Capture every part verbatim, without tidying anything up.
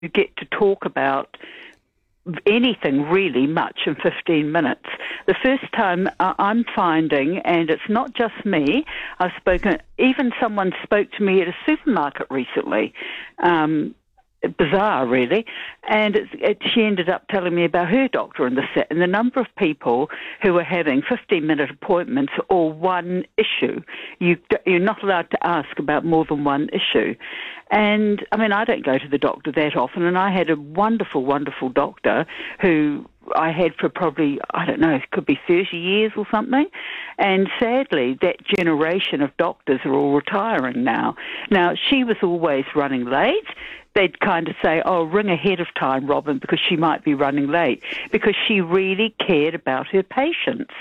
get to talk about anything really much in fifteen minutes. The first time uh, I'm finding, and it's not just me, I've spoken, even someone spoke to me at a supermarket recently, um, bizarre really, and it, it, she ended up telling me about her doctor and the, and the number of people who were having fifteen minute appointments or one issue. You, you're not allowed to ask about more than one issue. And, I mean, I don't go to the doctor that often, and I had a wonderful, wonderful doctor who I had for probably, I don't know, it could be thirty years or something. And sadly, that generation of doctors are all retiring now. Now, she was always running late. They'd kind of say, oh, ring ahead of time, Robin, because she might be running late, because she really cared about her patients.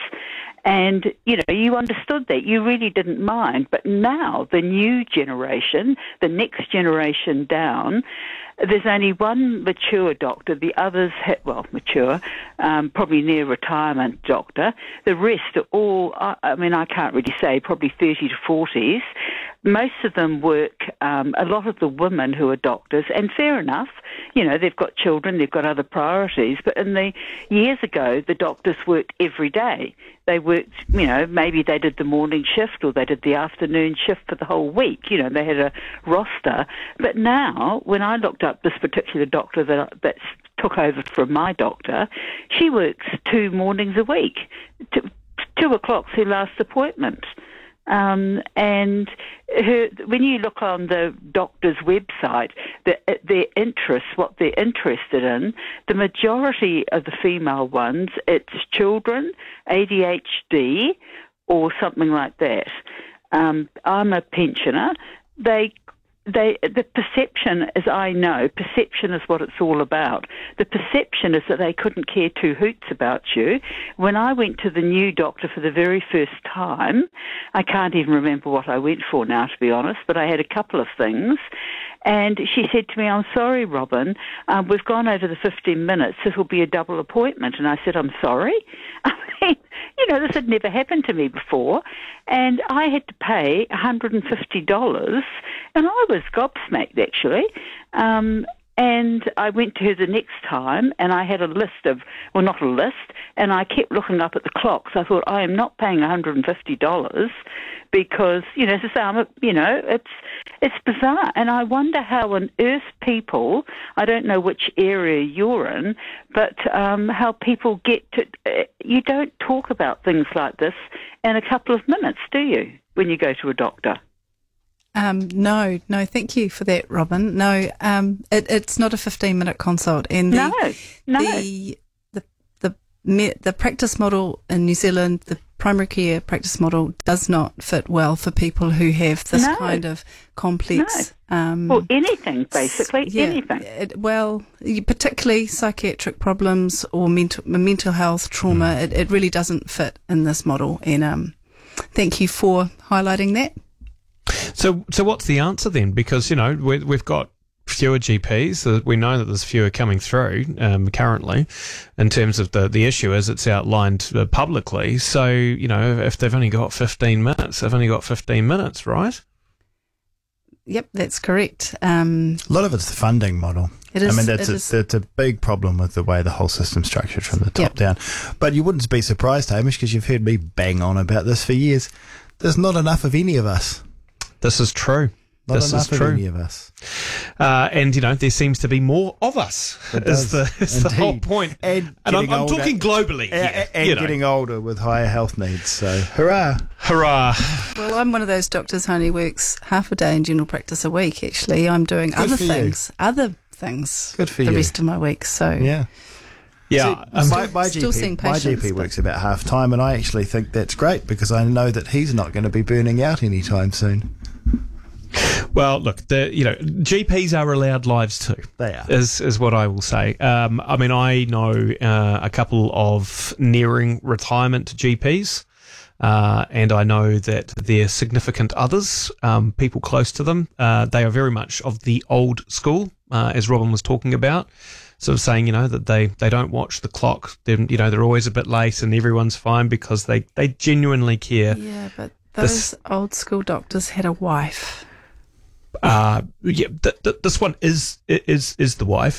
And, you know, you understood that. You really didn't mind. But now, the new generation, the next generation down, there's only one mature doctor. The others, ha- well, mature, um, probably near retirement doctor. The rest are all, I, I mean, I can't really say, probably thirty to forties. Most of them work, um, a lot of the women who are doctors, and fair enough, you know, they've got children, they've got other priorities, but in the years ago, the doctors worked every day. They worked, you know, maybe they did the morning shift or they did the afternoon shift for the whole week. You know, they had a roster. But now, when I looked up this particular doctor that that's took over from my doctor, she works two mornings a week. Two, two o'clock's her last appointment. Um, and her, when you look on the doctor's website, the, their interests, what they're interested in, the majority of the female ones, it's children, A D H D, or something like that. Um, I'm a pensioner. They They, the perception, as I know, perception is what it's all about. The perception is that they couldn't care two hoots about you. When I went to the new doctor for the very first time, I can't even remember what I went for now, to be honest, but I had a couple of things. And she said to me, I'm sorry, Robin, um, we've gone over the fifteen minutes. This will be a double appointment. And I said, I'm sorry? I mean, you know, this had never happened to me before. And I had to pay one hundred fifty dollars, and I was gobsmacked, actually. Um, and I went to her the next time, and I had a list of, well, not a list, and I kept looking up at the clocks. I thought, I am not paying one hundred fifty dollars because, you know, as I say, I'm a, you know, it's it's bizarre. And I wonder how on earth people, I don't know which area you're in, but um, how people get to, uh, you don't talk about things like this in a couple of minutes, do you, when you go to a doctor? Um, no, no, thank you for that, Robin. No, um, it, it's not a fifteen-minute consult. And the, no, no. The, the, the, the, the practice model in New Zealand, the primary care practice model, does not fit well for people who have this no. kind of complex... No. Um, or anything, basically, yeah, anything. It, well, particularly psychiatric problems or mental, mental health, trauma, mm. it, it really doesn't fit in this model. And um, thank you for highlighting that. So, so what's the answer then? Because, you know, we, we've got fewer G Ps. Uh, we know that there's fewer coming through um, currently in terms of the, the issue as it's outlined uh, publicly. So, you know, if they've only got fifteen minutes, they've only got fifteen minutes, right? Yep, that's correct. Um, a lot of it's the funding model. It is, I mean, that's it a, is. that's a big problem with the way the whole system's structured from the top yep. down. But you wouldn't be surprised, Hamish, because you've heard me bang on about this for years. There's not enough of any of us. This is true. Not this enough is true. of any of us. Uh, and, you know, there seems to be more of us, It is, does, the, is the whole point. And, and I'm, I'm older, talking globally here. And, and you know. getting older with higher health needs. So, hurrah. Hurrah. Well, I'm one of those doctors who only works half a day in general practice a week, actually. I'm doing Good other for things, you. other things Good for the you. rest of my week. So, Yeah. Yeah. See, um, my, my, still G P, seeing my patients, G P but- works about half time, and I actually think that's great because I know that he's not going to be burning out anytime soon. Well, look, the you know G Ps are allowed lives too. They are. Is is what I will say. Um, I mean, I know uh, a couple of nearing retirement G Ps, uh, and I know that their significant others, um, people close to them, uh, they are very much of the old school, uh, as Robin was talking about. Sort of saying, you know, that they, they don't watch the clock. They're, you know, they're always a bit late, and everyone's fine because they, they genuinely care. yeah, but those This- old school doctors had a wife. uh, yeah, th- th- this one is is is the wife.